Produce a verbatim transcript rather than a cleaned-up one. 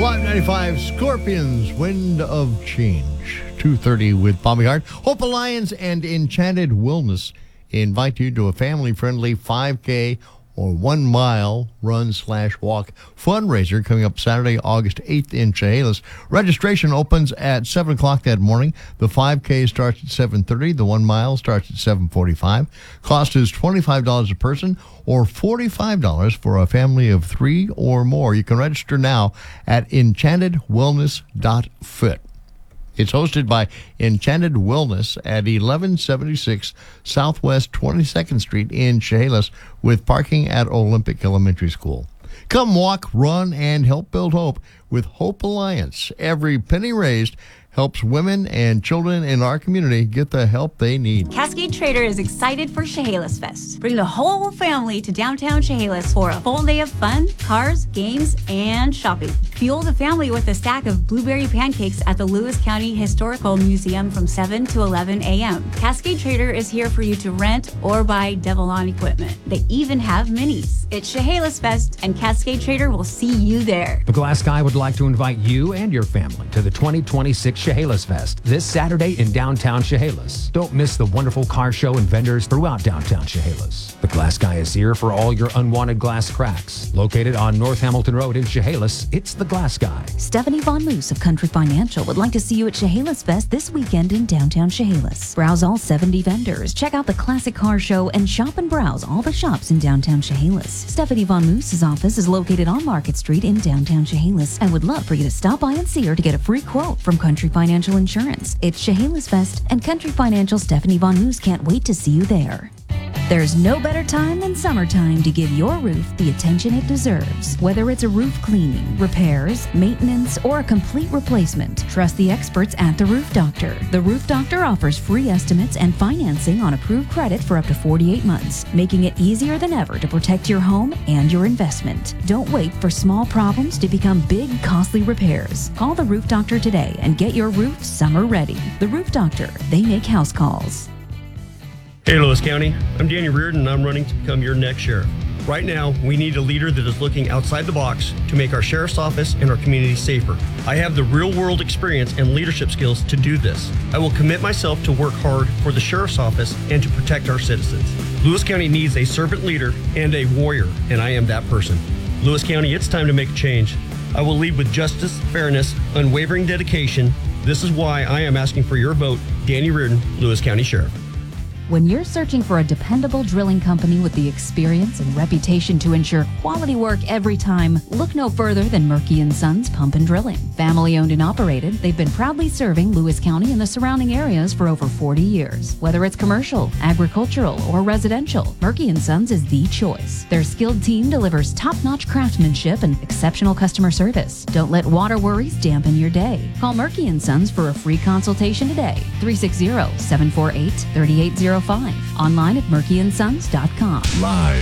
five ninety-five Scorpions, Wind of Change. two thirty with Bobby Hart. Hope Alliance and Enchanted Wellness invite you to a family-friendly five K or one-mile run slash walk fundraiser coming up Saturday, August eighth in Chehalis. Registration opens at seven o'clock that morning. The five K starts at seven thirty. The one-mile starts at seven forty-five. Cost is twenty-five dollars a person or forty-five dollars for a family of three or more. You can register now at enchanted wellness dot fit. It's hosted by Enchanted Wellness at eleven seventy-six Southwest twenty-second Street in Chehalis with parking at Olympic Elementary School. Come walk, run, and help build hope with Hope Alliance. Every penny raised helps women and children in our community get the help they need. Cascade Trader is excited for Chehalis Fest. Bring the whole family to downtown Chehalis for a full day of fun, cars, games, and shopping. Fuel the family with a stack of blueberry pancakes at the Lewis County Historical Museum from seven to eleven a.m. Cascade Trader is here for you to rent or buy Devilon equipment. They even have minis. It's Chehalis Fest, and Cascade Trader will see you there. The Glass Guy would like to invite you and your family to the twenty twenty-six Chehalis Fest this Saturday in downtown Chehalis. Don't miss the wonderful car show and vendors throughout downtown Chehalis. The Glass Guy is here for all your unwanted glass cracks. Located on North Hamilton Road in Chehalis, it's the Glass Guy. Stephanie Von Moose of Country Financial would like to see you at Chehalis Fest this weekend in downtown Chehalis. Browse all seventy vendors, check out the classic car show, and shop and browse all the shops in downtown Chehalis. Stephanie Von Moose's office is located on Market Street in downtown Chehalis and would love for you to stop by and see her to get a free quote from Country Financial Insurance. It's Chehalis Fest, and Country Financial Stephanie Von Moose can't wait to see you there. There's no better time than summertime to give your roof the attention it deserves. Whether it's a roof cleaning, repairs, maintenance, or a complete replacement, trust the experts at The Roof Doctor. The Roof Doctor offers free estimates and financing on approved credit for up to forty-eight months, making it easier than ever to protect your home and your investment. Don't wait for small problems to become big, costly repairs. Call The Roof Doctor today and get your roof summer ready. The Roof Doctor, they make house calls. Hey, Lewis County, I'm Danny Reardon, and I'm running to become your next sheriff. Right now, we need a leader that is looking outside the box to make our sheriff's office and our community safer. I have the real-world experience and leadership skills to do this. I will commit myself to work hard for the sheriff's office and to protect our citizens. Lewis County needs a servant leader and a warrior, and I am that person. Lewis County, it's time to make a change. I will lead with justice, fairness, unwavering dedication. This is why I am asking for your vote. Danny Reardon, Lewis County Sheriff. When you're searching for a dependable drilling company with the experience and reputation to ensure quality work every time, look no further than Murky and Sons Pump and Drilling. Family owned and operated, they've been proudly serving Lewis County and the surrounding areas for over forty years. Whether it's commercial, agricultural, or residential, Murky and Sons is the choice. Their skilled team delivers top-notch craftsmanship and exceptional customer service. Don't let water worries dampen your day. Call Murky and Sons for a free consultation today. three six zero, seven four eight, three eight zero five. Online at murky and sons dot com. Live